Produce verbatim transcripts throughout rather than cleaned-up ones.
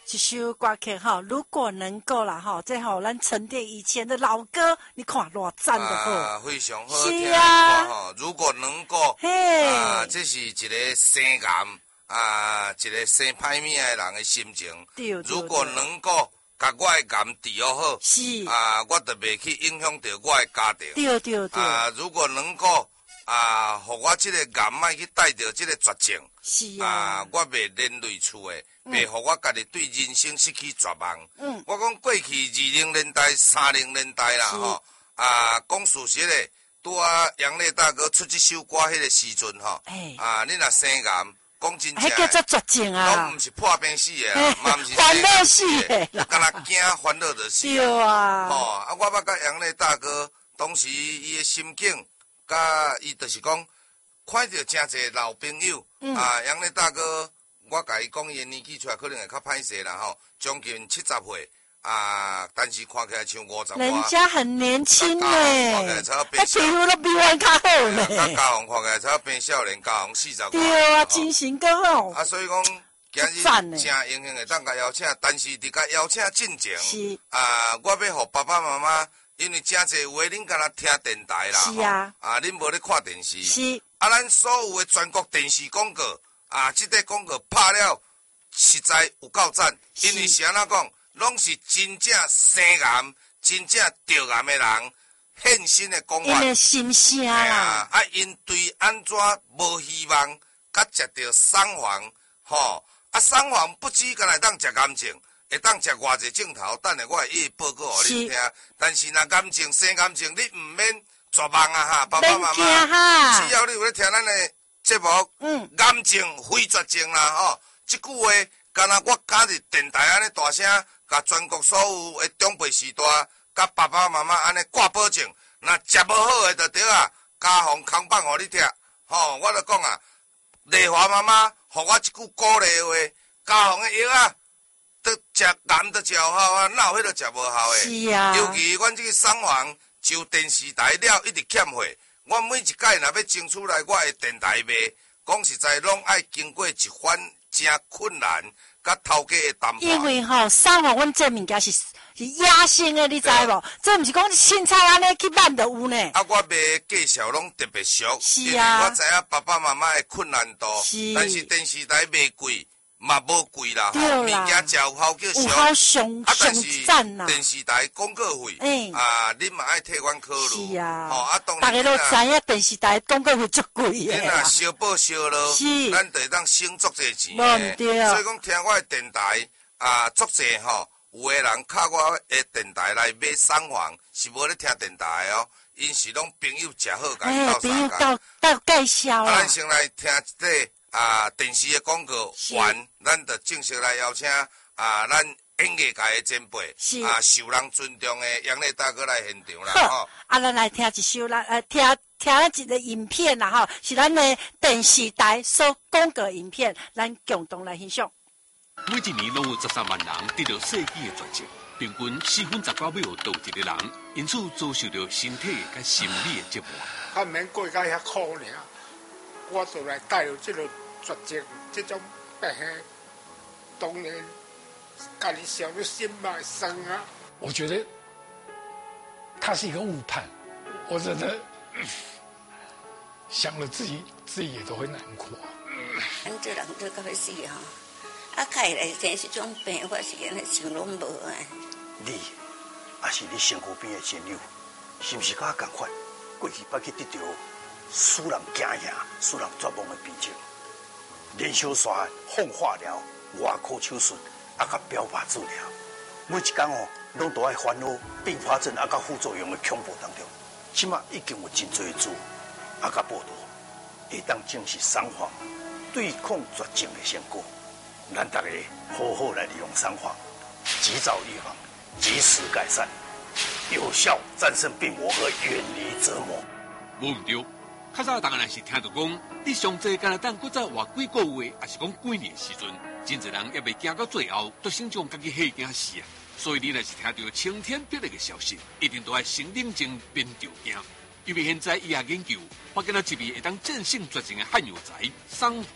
一首歌曲哈，如果能够啦哈，这吼咱沉淀以前的老歌，你看偌赞的好， 啊，非常好听。 是啊， 哈，如果能够， 嘿， 啊，这是一个生癌啊，一个生歹命的人的心情。 对对对， 如果能够甲我的癌治疗好， 是啊，我就袂去影响到我的家庭。 对对对， 啊，如果能够啊，互我这个癌莫去带着这个绝症， 是啊， 啊，我袂连累厝的。袂互我家己对人生失去绝望。嗯，我讲过去二零年代、三零年代啦，吼啊，讲事实诶，拄啊杨烈大哥出这首歌迄个时阵吼，啊，你若生癌，讲真正， 迄叫做绝症啊， 拢毋是破病死诶啦，嘛毋是烦恼死诶， 敢若惊烦恼就死。 对啊， 吼啊，我捌甲杨烈大哥当时伊诶心境，甲伊就是讲，看到真侪老朋友，啊，杨烈大哥。我甲伊讲，伊年纪出来可能会较歹势啦吼，将近七十岁啊，但是看起来像五十多。 人家很年轻呢， 看起来才变皮肤都比我较好呢。 甲嘉宏看起来才变少年，嘉宏四十。 对啊，精神更好。 啊，所以讲今日真荣幸会当甲邀请，但是伫甲邀请进前，是啊，我要互爸爸妈妈，因为真侪话恁敢若听电台啦， 是啊， 啊，恁无咧看电视， 是啊，咱所有的全国电视广告。啊，这个广告拍了，实在有够赞，因为是安怎讲，拢是真正生癌、真正得癌的人现身的讲法。 因的心声啦， 啊，因对安怎无希望，甲食着送黄，吼，啊，送黄不止干来当食癌症，会当食偌济镜头，等下我会一报告互你听。但是若癌症生癌症，你毋免绝望啊哈，爸爸妈妈，只要你有咧听咱的。节目，嗯，癌症非绝症啦，吼！即句话，敢若我家伫电台安尼大声，甲全国所有的长辈时代，甲爸爸妈妈安尼挂保证，若食无好诶，就对啊，家宏扛棒互你听，吼！我就讲啊，丽华妈妈，互我一句鼓励话，家宏诶药啊，得食癌得食好啊，哪有迄个食无好诶？ 是啊， 尤其阮即个送黄，就电视台了一直欠货。我每一届若要争取来我的电台卖，讲实在拢爱经过一番真困难，甲头家的谈判。 因为吼，送互阮这物件是是野生的，你知无？这毋是讲凊彩安尼去办就有呢。 啊，我卖介绍拢特别俗， 是啊， 因为我知影爸爸妈妈的困难度， 是， 但是电视台卖贵。嘛无贵啦， 对啦， 物件食有效叫有效上上赞啦。 电视台广告费，欸、啊，恁嘛爱替阮考虑。 是啊， 吼、哦、啊，当大家都知影电视台广告费足贵诶。 恁啊，小报小落， 是， 咱得当省足济钱。 无对。 所以讲，听我的电台啊，足济吼，有诶人靠我的电台来买送黄，是无咧听电台哦，因是拢朋友食好，甲伊斗相共。 斗介绍啦。 咱先来听一个。啊，电视的广告完，咱就正式来邀请啊，咱演艺界的前辈，啊，受人尊重的杨烈大哥来现场啦，吼。 啊，咱来听一首啦，呃，听听一个影片啦，吼，是咱的电视台所广告影片，咱共同来欣赏。 每一年拢有十三万人得到世纪的绝症，平均四分十九秒倒一个人，因此遭受到身体甲心理的折磨。 较免过甲遐苦尔，我就来带有这个。绝症这种病，当然家己想要心脉生啊。我觉得他是一个误判，我真的、嗯、想了自己自己也都会难过。 咱这人做到要死哈，啊，开来生这种病，我是安尼想拢无啊。 你，也是你身躯边的亲友，是不是甲我同款？过去捌去得到使人惊吓、使人绝望的病症。燃烧线、放化疗、外科手术，啊，甲标靶治疗，每一工哦，拢都爱烦恼并发症啊，甲副作用的恐怖当中。起码已经有真侪组啊，甲报道，会当正是送黄对抗绝症的成果。咱大家好好来利用送黄，及早预防，及时改善，有效战胜病魔和远离折磨。 无唔对。较早当然是听到讲，你上济敢若当搁再活几个月，还是讲几年时阵，真侪人也未行到最后，都想将家己吓惊死啊！所以你若是听到晴天霹雳的消息，一定都爱先冷静边着惊。因为现在医学研究发现了一味会当战胜绝症的罕药材——桑黄，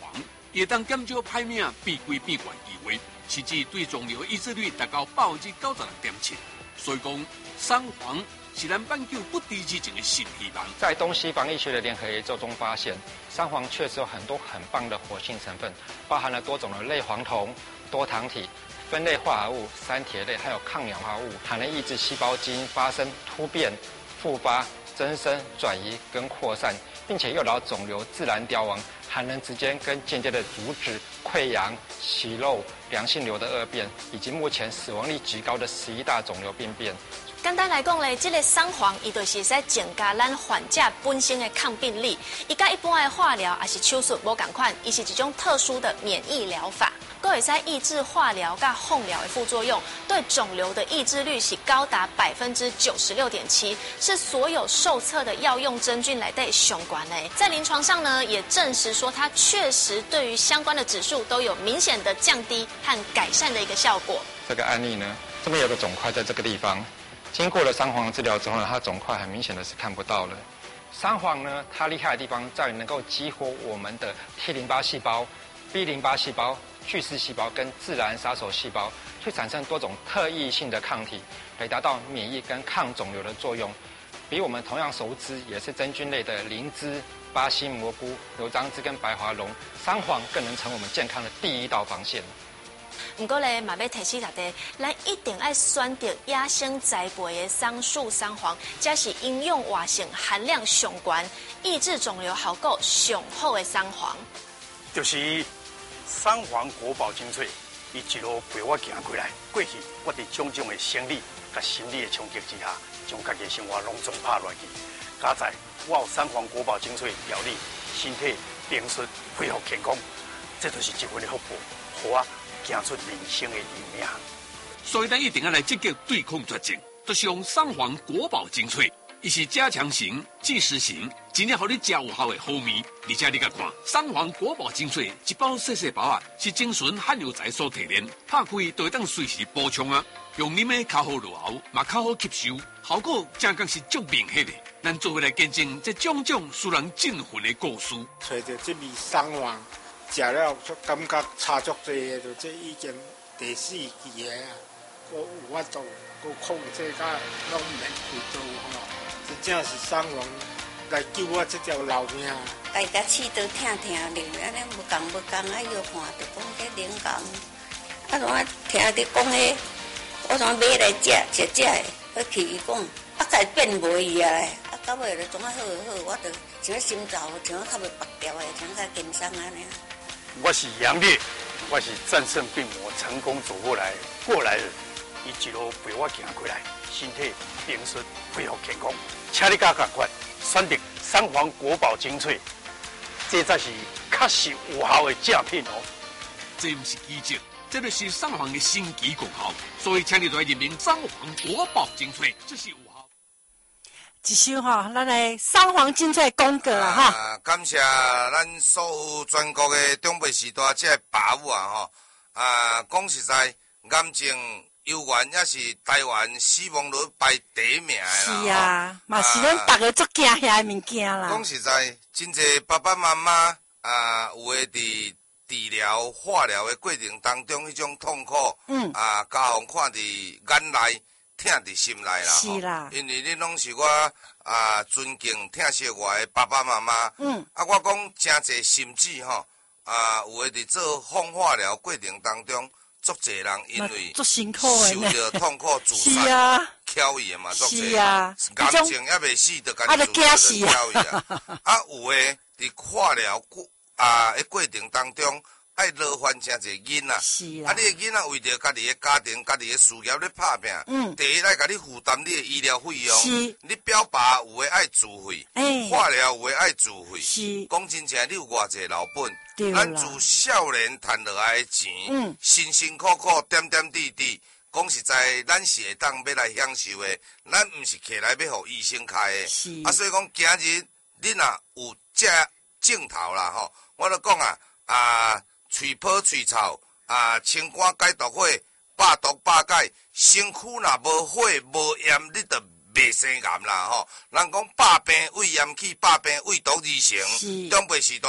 也当减少歹命变贵变悬意味，甚至对肿瘤抑制率达到百分之九十六点七。所以讲，三黄是咱挽救不治之症的新希望。 在东西方医学的联合研究中发现，三黄确实有很多很棒的活性成分，包含了多种的类黄酮、多糖体、酚类化合物、三铁类，还有抗氧化物，还能抑制细胞基因发生突变、复发、增生、转移跟扩散，并且诱导肿瘤自然凋亡，还能直接跟间接的阻止溃疡、息肉、良性瘤的恶变，以及目前死亡率极高的十一大肿瘤病变。 简单来讲咧，这个三黄伊就是使增加咱患者本身的抗病力，伊甲一般的化疗还是手术无共款，伊是一种特殊的免疫疗法，佫会使抑制化疗甲放疗的副作用，对肿瘤的抑制率是高达百分之九十六点七，是所有受测的药用真菌来对相关的。在临床上呢，也证实说它确实对于相关的指数都有明显的降低和改善的一个效果。 这个案例呢，这边有个肿块在这个地方。经过了三黄治疗之后呢，它肿块很明显的是看不到了。三黄呢，它厉害的地方在于能够激活我们的 T 淋巴细胞、B 淋巴细胞、巨噬细胞跟自然杀手细胞，去产生多种特异性的抗体，来达到免疫跟抗肿瘤的作用。比我们同样熟知也是真菌类的灵芝、巴西蘑菇、牛樟芝跟白华龙，三黄更能成为我们健康的第一道防线。 不过咧，嘛要提醒大家，咱一定要选择野生栽培的桑树三黄，这是营养活性含量上高、抑制肿瘤效果上好的三黄。 就是三黄国宝精粹，伊一路陪我行过来。过去我伫种种的生理甲心理的冲击之下，将家己的生活拢总拍落去。加在我有三黄国宝精粹调理，身体平顺，恢复健康，这就是一份的福报，互我行出人生的意命。 所以咱一定要来积极对抗绝症，就是用三黄国宝精粹，伊是加强型、即时型，真正互你食有效的好面。而且你甲看，三黄国宝精粹一包细细包啊，是精纯汉药材所提炼，拍开就会当随时补充啊。用啉的较好落喉，嘛较好吸收，效果正讲是足明显的。咱做伙来见证这种种使人振奋的故事。 找到这味三黄。食了就感觉差足多的，就这已经第四期的啊，我有法度，我控制甲拢免去做吼，真正是三黄来救我这条老命。 家家气都疼疼的，安尼无共无共啊，药看就讲这灵感，啊，怎听你讲的，我怎买来食食食的，我去伊讲，啊，改变无伊啊，啊，到尾就总啊好好，我就像心脏像较袂拔掉的，像较健康安尼。 我是杨烈，我是战胜病魔成功走过来过来人，伊一路陪我行过来，身体平顺，恢复健康。请你甲赶快选择三黄国宝精粹，这才是确实有效的正品哦。 这不是奇迹，这就是三黄的神奇功效，所以请你来认明三黄国宝精粹，这是有效。 一首哈，咱来三黄精粹广告啊哈！ 啊，感谢咱所有全国的长辈时代这爸母啊吼，啊，讲实在，癌症忧患也是台湾死亡率排第一名的啦。 是啊，嘛是咱大家足惊遐的物件啦。 讲实在，真侪爸爸妈妈啊，有诶伫治疗、化疗的过程当中，迄种痛苦，嗯，啊，家互看伫眼内。疼伫心内啦， 是啦， 因为你拢是我啊尊敬、疼惜我的爸爸妈妈。嗯，啊，我讲真侪甚至吼啊，有诶伫做放化疗过程当中，足侪人因为足辛苦诶， 受着痛苦自杀、翘伊诶嘛，足侪。 是啊， 癌症还未死，就家己自杀就翘伊啊。啊，有诶伫化疗过啊诶过程当中。爱劳烦真侪囡仔， 是啊！你诶囡仔为着家己诶家庭、家己诶事业咧拍拼，嗯，第一来甲你负担你诶医疗费用，是，你表爸有诶爱自费，哎，化疗有诶爱自费，是，讲真正你有偌济老本，咱自少年赚落来诶钱，嗯，辛辛苦苦点点滴滴，讲实在，咱是会当要来享受诶，咱毋是起来要互医生开诶，是，啊，所以讲今日你若有这镜头啦吼，我就讲啊，啊。喙泡喙臭啊，清肝解毒火，百毒百解，身躯若无火无炎，你就袂生癌啦吼。人讲百病胃炎起，百病胃毒而成。长辈时代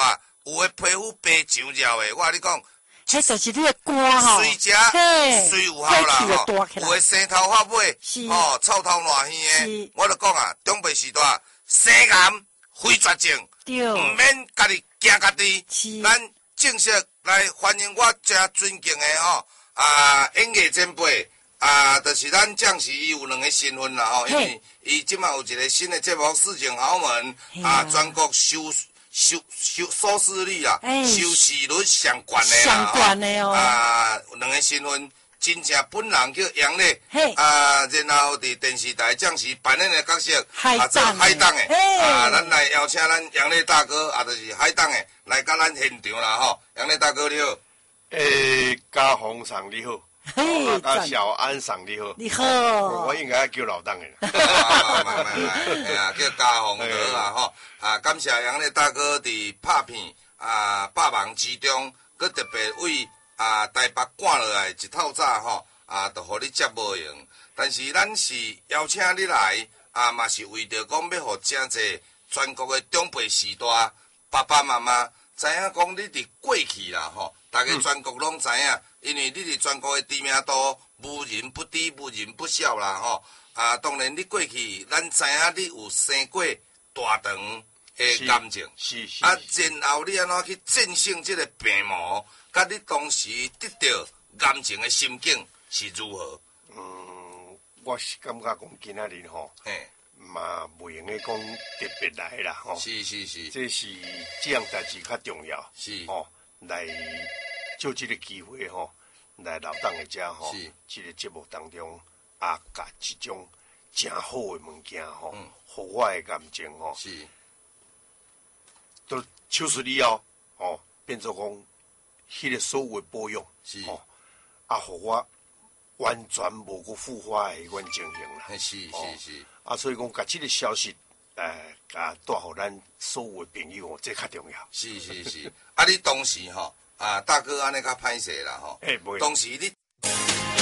有诶皮肤白上绕诶，我甲你讲。 迄就是你的肝吼， 随食随有效啦吼，有诶生头发尾，吼臭头烂耳诶，我著讲啊，长辈时代生癌非绝症，毋免家己惊家己。咱正式来欢迎我遮尊敬诶吼啊演艺前辈啊，就是咱将士伊有两个身份啦吼，因为伊即马有一个新诶节目《市井豪门》啊，全国收。收收收视率啊，欸、收视率上悬的啦， 上悬的哦。 啊，两个身份，真正本人叫杨丽，啊，然后伫电视台将士扮演的角色，啊，做海档的，啊，咱来邀请咱杨丽大哥，啊，就是海档的，来甲咱现场啦吼。杨丽大哥你好， 诶，嘉宏上你好。嘿，啊，小安上你好， 你好， 我应该要叫老邓的啦。 啊，慢慢来，哎呀，叫嘉宏哥啊吼，啊，感谢杨丽大哥伫拍片啊百忙之中，佮特别为啊台北赶落来一透早吼，啊，就互你接无用。但是咱是邀请你来啊，嘛是为着讲要互真侪全国的长辈时代爸爸妈妈知影讲你伫过去啦吼，大家全国拢知影。因为你伫全国的知名度无人不知，无人不晓啦吼。啊，当然你过去，咱知影你有生过大肠的癌症， 是是。 啊，然后你安怎去战胜这个病魔？甲你当时得到癌症的心境是如何？ 嗯，我是感觉讲今仔日吼，嘿，嘛袂用个讲特别来啦吼。 是是是。这是这样代志较重要。 是。 哦，来。就这个机会吼，来老邓的家吼，这个节目当中啊，甲一种真好的物件吼，互我的感情吼，是都手术以后哦，变做讲迄个所有的保养是哦，啊，互我完全无个复发的迄款情形啦。 是是是。 啊，所以讲甲这个消息，诶，甲带互咱所有的朋友哦，这较重要。 是是是。啊，你当时吼。啊，大哥，安尼较歹势啦吼。当时你